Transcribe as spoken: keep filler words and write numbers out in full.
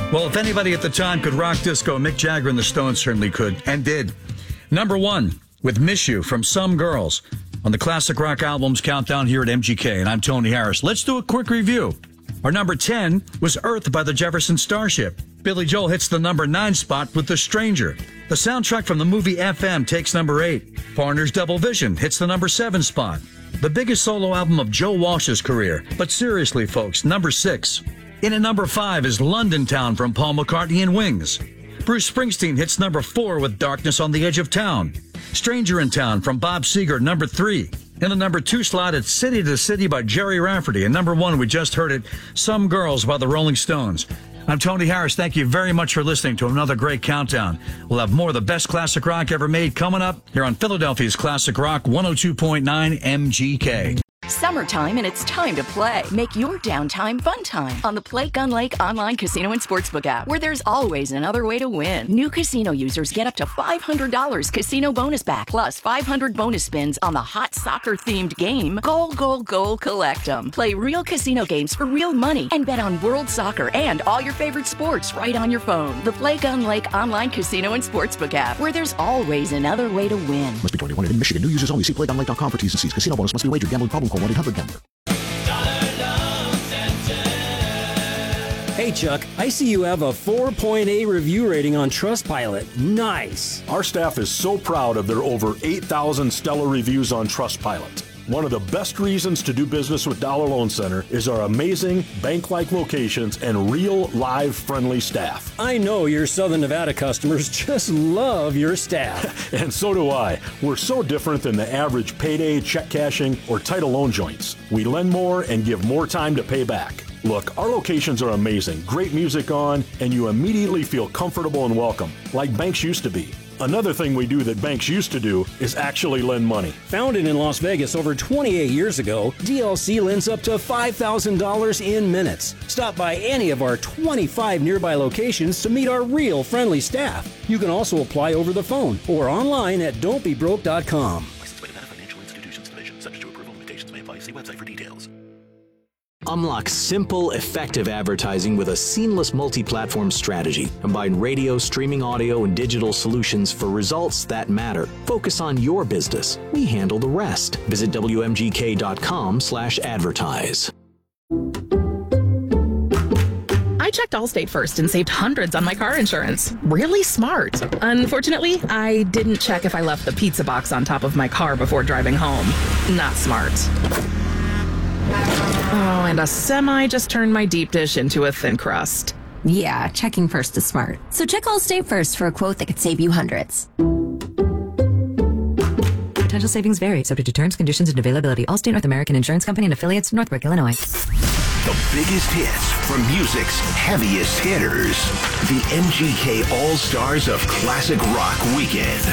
Well, if anybody at the time could rock disco, Mick Jagger and the Stones certainly could, and did. Number one, with Miss You from Some Girls on the Classic Rock Albums Countdown here at M G K, and I'm Tony Harris. Let's do a quick review. Our number ten was Earth by the Jefferson Starship. Billy Joel hits the number nine spot with The Stranger. The soundtrack from the movie F M takes number eight. Foreigner's Double Vision hits the number seven spot. The biggest solo album of Joe Walsh's career. But seriously, folks, number six. In at number five is London Town from Paul McCartney and Wings. Bruce Springsteen hits number four with Darkness on the Edge of Town. Stranger in Town from Bob Seger, number three. In the number two slot, it's City to City by Jerry Rafferty. And number one, we just heard it, Some Girls by the Rolling Stones. I'm Tony Harris. Thank you very much for listening to another great countdown. We'll have more of the best classic rock ever made coming up here on Philadelphia's Classic Rock one oh two point nine M G K. Summertime, and it's time to play. Make your downtime fun time on the Play Gun Lake online casino and sportsbook app, where there's always another way to win. New casino users get up to five hundred dollars casino bonus back, plus five hundred bonus spins on the hot soccer-themed game, Goal, Goal, Goal, Collect 'em. Play real casino games for real money and bet on world soccer and all your favorite sports right on your phone. The Play Gun Lake online casino and sportsbook app, where there's always another way to win. Must be twenty-one in Michigan. New users only. See play gun lake dot com for T's and C's. Casino bonus must be wagered. Gambling problem? Call one eight hundred gambler. Hey Chuck, I see you have a four point eight review rating on Trustpilot. Nice. Our staff is so proud of their over eight thousand stellar reviews on Trustpilot. One of the best reasons to do business with Dollar Loan Center is our amazing bank-like locations and real, live, friendly staff. I know your Southern Nevada customers just love your staff. And so do I. We're so different than the average payday, check cashing, or title loan joints. We lend more and give more time to pay back. Look, our locations are amazing, great music on, and you immediately feel comfortable and welcome, like banks used to be. Another thing we do that banks used to do is actually lend money. Founded in Las Vegas over twenty-eight years ago, D L C lends up to five thousand dollars in minutes. Stop by any of our twenty-five nearby locations to meet our real friendly staff. You can also apply over the phone or online at don't be broke dot com. Licensed by Nevada Financial Institutions Division. Subject to approval. Limitations may apply. See website for details. Unlock simple, effective advertising with a seamless multi-platform strategy. Combine radio, streaming audio, and digital solutions for results that matter. Focus on your business. We handle the rest. Visit W M G K dot com slash advertise. I checked Allstate first and saved hundreds on my car insurance. Really smart. Unfortunately, I didn't check if I left the pizza box on top of my car before driving home. Not smart. Oh, and a semi just turned my deep dish into a thin crust. Yeah, checking first is smart. So check Allstate first for a quote that could save you hundreds. Potential savings vary, subject to terms, conditions, and availability. Allstate North American Insurance Company and affiliates, Northbrook, Illinois. The biggest hits from music's heaviest hitters. The M G K All-Stars of Classic Rock Weekend.